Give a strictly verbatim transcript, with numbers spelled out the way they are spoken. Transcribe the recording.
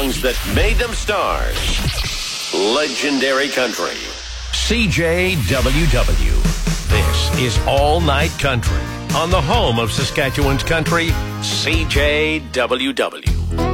songs that made them stars. Legendary Country. C J W W. This is All Night Country on the home of Saskatchewan's country, C J W W.